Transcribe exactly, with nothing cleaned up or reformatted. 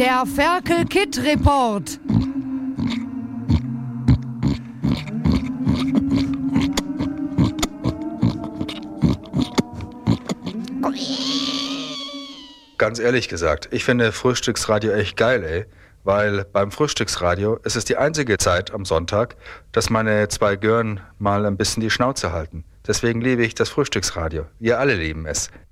Der Ferkel-Kid-Report. Ganz ehrlich gesagt, ich finde Frühstücksradio echt geil, ey. Weil beim Frühstücksradio ist es die einzige Zeit am Sonntag, dass meine zwei Gören mal ein bisschen die Schnauze halten. Deswegen liebe ich das Frühstücksradio. Wir alle lieben es.